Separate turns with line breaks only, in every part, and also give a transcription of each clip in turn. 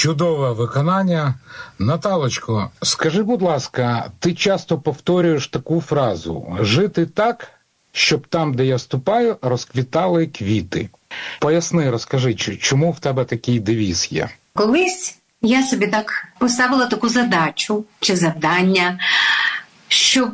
Чудове виконання. Наталочко, скажи, будь ласка, ти часто повторюєш таку фразу «жити так, щоб там, де я ступаю, розквітали квіти». Поясни, розкажи, чому в тебе такий девіз є?
Колись я собі так поставила таку задачу чи завдання, щоб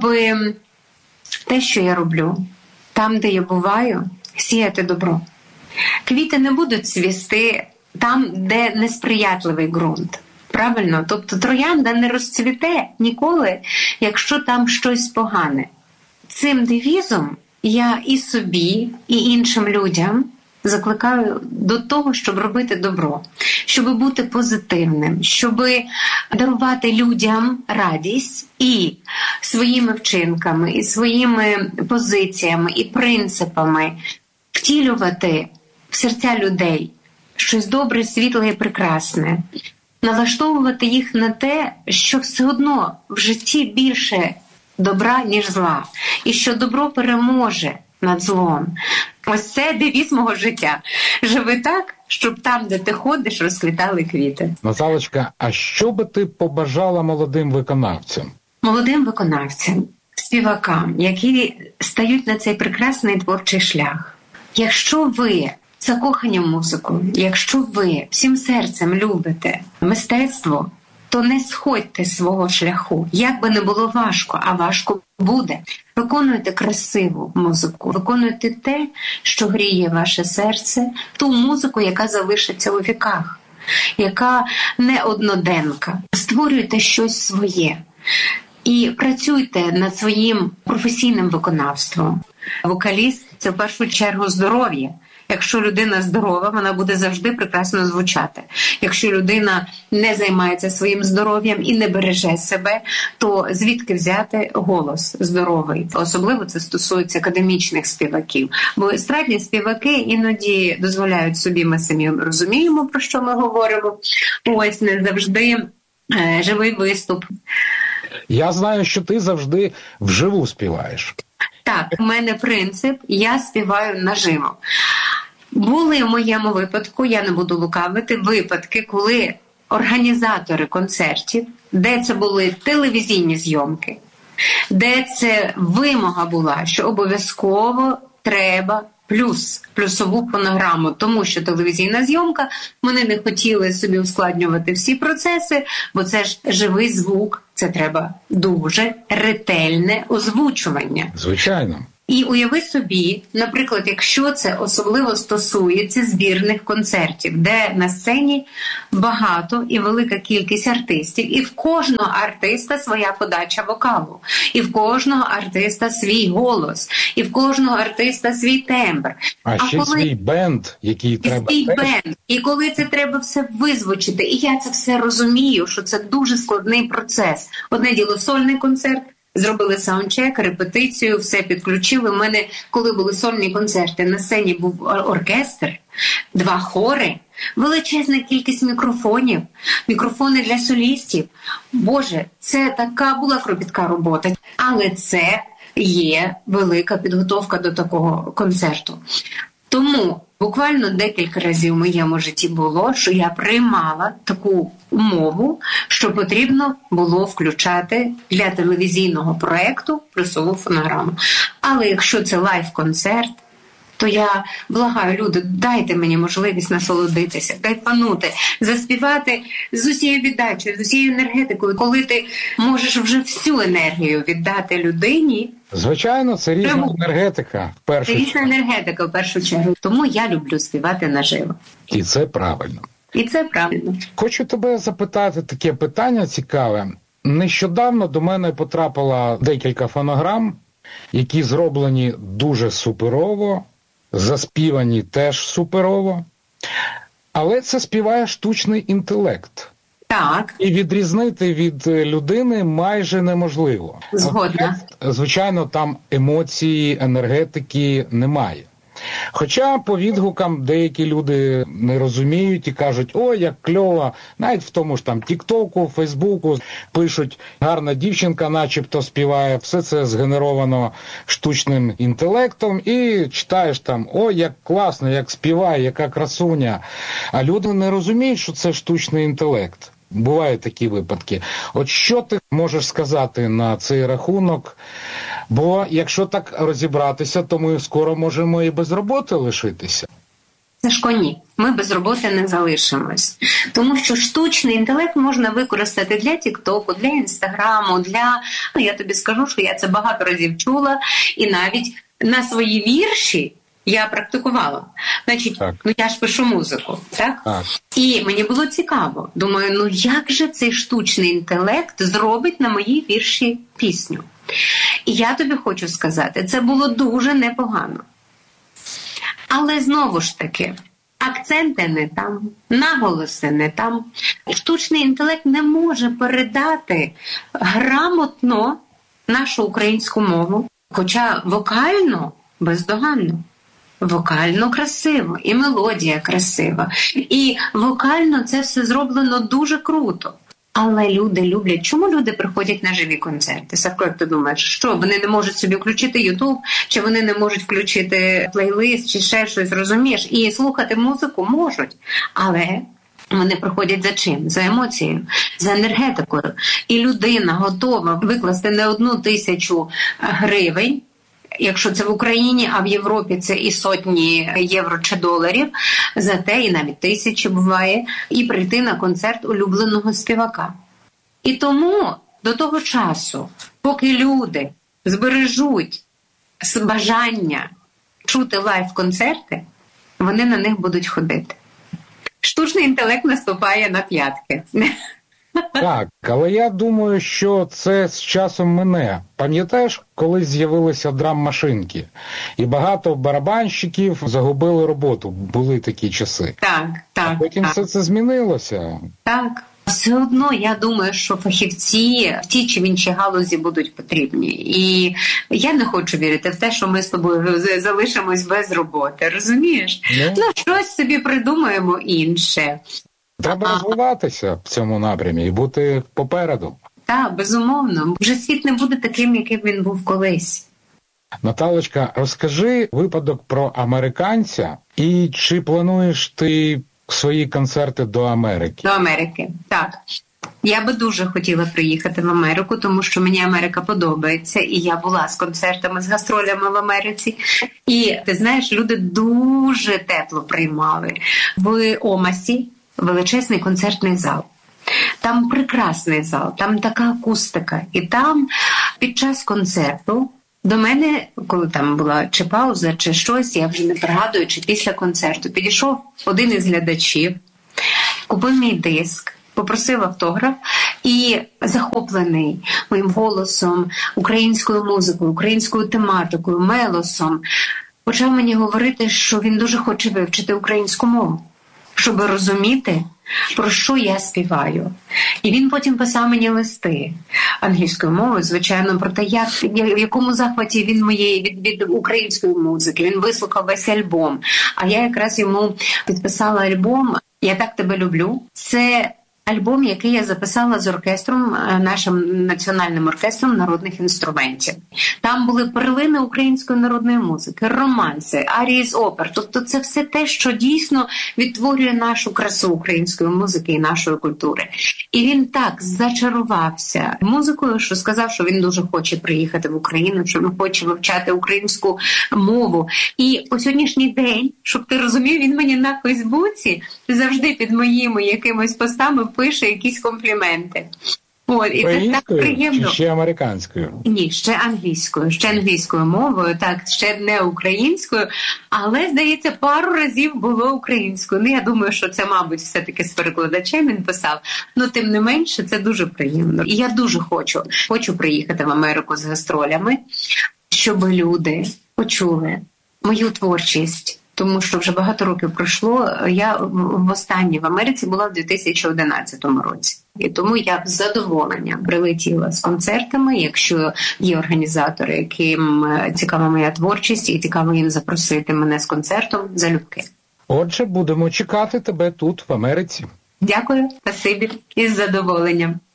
те, що я роблю, там, де я буваю, сіяти добро. Квіти не будуть цвісти там, де несприятливий ґрунт. Правильно? Тобто троянда не розцвіте ніколи, якщо там щось погане. Цим девізом я і собі, і іншим людям закликаю до того, щоб робити добро, щоб бути позитивним, щоб дарувати людям радість і своїми вчинками, і своїми позиціями, і принципами втілювати в серця людей щось добре, світле і прекрасне, налаштовувати їх на те, що все одно в житті більше добра, ніж зла, і що добро переможе над злом. Ось це девіз мого життя. Живи так, щоб там, де ти ходиш, розквітали квіти.
Наталочка, а що би ти побажала молодим виконавцям?
Молодим виконавцям, співакам, які стають на цей прекрасний творчий шлях. Якщо ви закохані в музику, якщо ви всім серцем любите мистецтво, то не сходьте з свого шляху. Як би не було важко, а важко буде. Виконуйте красиву музику, виконуйте те, що гріє ваше серце, ту музику, яка залишиться у віках, яка не одноденка. Створюйте щось своє і працюйте над своїм професійним виконавством. Вокаліст – це в першу чергу здоров'я. Якщо людина здорова, вона буде завжди прекрасно звучати. Якщо людина не займається своїм здоров'ям і не береже себе, то звідки взяти голос здоровий? Особливо це стосується академічних співаків. Бо естрадні співаки іноді дозволяють собі, ми самі розуміємо, про що ми говоримо, ось не завжди живий виступ.
Я знаю, що ти завжди вживу співаєш.
Так, у мене принцип – я співаю наживо. Були в моєму випадку, я не буду лукавити, випадки, коли організатори концертів, де це були телевізійні зйомки, де це вимога була, що обов'язково треба плюсову фонограму, тому що телевізійна зйомка, вони не хотіли собі ускладнювати всі процеси, бо це ж живий звук, це треба дуже ретельне озвучування.
Звичайно.
І уяви собі, наприклад, якщо це особливо стосується збірних концертів, де на сцені багато і велика кількість артистів, і в кожного артиста своя подача вокалу, і в кожного артиста свій голос, і в кожного артиста свій тембр.
А ще свій бенд, який треба...
Свій бенд. І коли це треба все визвучити, і я це все розумію, що це дуже складний процес. Одне діло сольний концерт, зробили саундчек, репетицію, все підключили. У мене, коли були сольні концерти, на сцені був оркестр, 2 хори, величезна кількість мікрофонів, мікрофони для солістів. Боже, це така була кропітка робота. Але це є велика підготовка до такого концерту. Тому буквально декілька разів в моєму житті було, що я приймала таку умову, що потрібно було включати для телевізійного проєкту плюсову фонограму. Але якщо це лайв-концерт, то я благаю, люди, дайте мені можливість насолодитися, кайфанути, заспівати з усією віддачею, з усією енергетикою, коли ти можеш вже всю енергію віддати людині.
Звичайно, це різна енергетика в першу чергу.
Це різна енергетика в першу чергу. Тому я люблю співати наживо.
І це правильно.
І це правильно.
Хочу тебе запитати таке питання цікаве. Нещодавно до мене потрапило декілька фонограм, які зроблені дуже суперово, заспівані теж суперово, але це співає штучний інтелект.
Так.
І відрізнити від людини майже неможливо.
Згодна.
Звичайно, там емоції, енергетики немає. Хоча по відгукам деякі люди не розуміють і кажуть, о, як кльово, навіть в тому ж там Тік-Току, Фейсбуку пишуть, гарна дівчинка начебто співає, все це згенеровано штучним інтелектом, і читаєш там, о, як класно, як співає, яка красуня. А люди не розуміють, що це штучний інтелект. Бувають такі випадки. От що ти можеш сказати на цей рахунок? Бо якщо так розібратися, то ми скоро можемо і без роботи лишитися.
Сашко, ні. Ми без роботи не залишимось. Тому що штучний інтелект можна використати для Тік-Току, для Інстаграму, я тобі скажу, що я це багато разів чула, і навіть на свої вірші я практикувала. Значить, я ж пишу музику, так? І мені було цікаво. Думаю, як же цей штучний інтелект зробить на мої вірші пісню? І я тобі хочу сказати, це було дуже непогано. Але знову ж таки, акценти не там, наголоси не там. Штучний інтелект не може передати грамотно нашу українську мову, хоча вокально бездоганно. Вокально красиво, і мелодія красива, і вокально це все зроблено дуже круто. Але люди люблять. Чому люди приходять на живі концерти? Савко, як ти думаєш, що вони не можуть собі включити Ютуб, чи вони не можуть включити плейлист, чи ще щось, розумієш? І слухати музику можуть, але вони приходять за чим? За емоцією, за енергетикою. І людина готова викласти не 1000 гривень, якщо це в Україні, а в Європі це і сотні євро чи доларів, за те, і навіть 1000 буває, і прийти на концерт улюбленого співака. І тому до того часу, поки люди збережуть бажання чути лайв-концерти, вони на них будуть ходити. Штучний інтелект наступає на п'ятки.
Так, але я думаю, що це з часом мине. Пам'ятаєш, коли з'явилися драм-машинки? І багато барабанщиків загубили роботу. Були такі часи.
Так.
А потім все це змінилося.
Так. Все одно, я думаю, що фахівці в тій чи в іншій галузі будуть потрібні. І я не хочу вірити в те, що ми з тобою залишимось без роботи. Розумієш? Щось собі придумаємо інше.
Треба розвиватися в цьому напрямі і бути попереду.
Так, безумовно. Вже світ не буде таким, яким він був колись.
Наталочка, розкажи випадок про американця і чи плануєш ти свої концерти до Америки?
До Америки, так. Я би дуже хотіла приїхати в Америку, тому що мені Америка подобається, і я була з концертами, з гастролями в Америці. І, ти знаєш, люди дуже тепло приймали. В Омасі величезний концертний зал. Там прекрасний зал, там така акустика. І там під час концерту до мене, коли там була чи пауза, чи щось, я вже не пригадую, чи після концерту, підійшов один із глядачів, купив мій диск, попросив автограф і захоплений моїм голосом, українською музикою, українською тематикою, мелосом, почав мені говорити, що він дуже хоче вивчити українську мову, щоб розуміти, про що я співаю. І він потім писав мені листи англійською мовою, звичайно, про те, в якому захваті він від української музики. Він вислухав весь альбом. А я якраз йому підписала альбом «Я так тебе люблю». Це альбом, який я записала з оркестром, нашим національним оркестром народних інструментів. Там були перлини української народної музики, романси, арії з опер. Тобто це все те, що дійсно відтворює нашу красу української музики і нашої культури. І він так зачарувався музикою, що сказав, що він дуже хоче приїхати в Україну, що він хоче вивчати українську мову. І по сьогоднішній день, щоб ти розумів, він мені на Фейсбуці завжди під моїми якимось постами пише якісь компліменти. І це так приємно.
Чи ще американською?
Ні, ще англійською мовою, так, ще не українською, але, здається, пару разів було українською. Я думаю, що це, мабуть, все-таки з перекладачем він писав, тим не менше, це дуже приємно. І я дуже хочу приїхати в Америку з гастролями, щоб люди почули мою творчість, тому що вже багато років пройшло. Я востаннє в Америці була в 2011 році. І тому я з задоволенням прилетіла з концертами, якщо є організатори, яким цікава моя творчість і цікаво їм запросити мене з концертом, залюбки.
Отже, будемо чекати тебе тут, в Америці.
Дякую, спасибі, із задоволенням.